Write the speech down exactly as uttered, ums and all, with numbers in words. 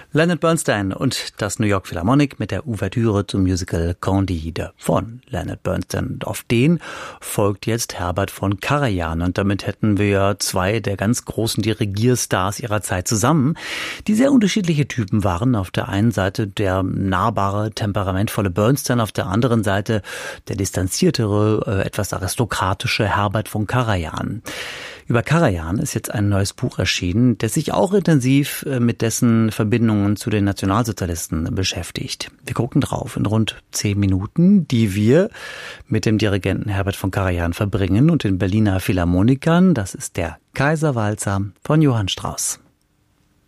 Leonard Bernstein und das New York Philharmonic mit der Ouvertüre zum Musical Candide von Leonard Bernstein. Und auf den folgt jetzt Herbert von Karajan. Und damit hätten wir zwei der ganz großen Dirigierstars ihrer Zeit zusammen, die sehr unterschiedliche Typen waren. Auf der einen Seite der nahbare, temperamentvolle Bernstein, auf der anderen Seite der distanziertere, etwas aristokratische Herbert von Karajan. Über Karajan ist jetzt ein neues Buch erschienen, das sich auch intensiv mit dessen Verbindungen zu den Nationalsozialisten beschäftigt. Wir gucken drauf in rund zehn Minuten, die wir mit dem Dirigenten Herbert von Karajan verbringen und den Berliner Philharmonikern. Das ist der Kaiserwalzer von Johann Strauss.